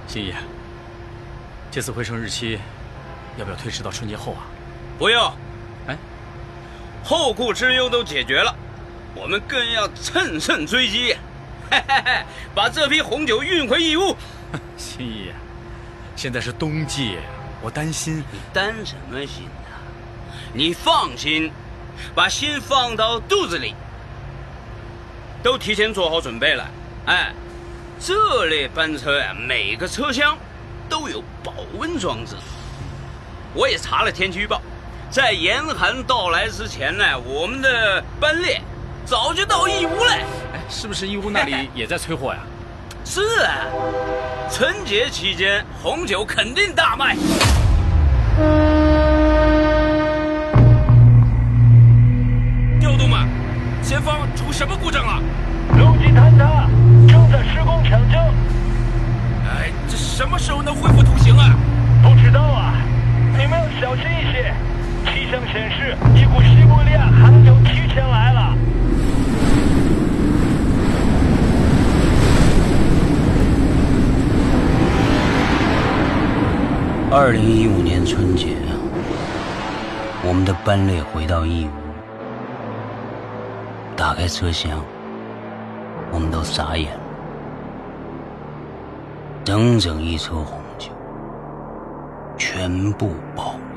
新义，这次回城日期要不要推迟到春节后啊？ 不用。 哎， 后顾之忧都解决了，我们更要乘胜追击，把这批红酒运回义乌。 新义，现在是冬季，我担心。 你担什么心啊？你放心，把心放到肚子里，都提前做好准备了。哎，这类班车呀，每个车厢都有保温装置。我也查了天气预报，在严寒到来之前呢，我们的班列早就到义乌了。 哎，是不是义乌那里也在催货呀？ 是啊，春节期间红酒肯定大卖。调度们，前方出什么故障了？ 路基坍塌，正在施工抢救。 哎，这什么时候能恢复通行啊？ 不知道啊，你们要小心一些。气象显示，一股西伯利亚寒流提前来了。 2015年春节，我们的班列回到义乌，打开车厢，我们都傻眼了。整整一车红酒，全部爆。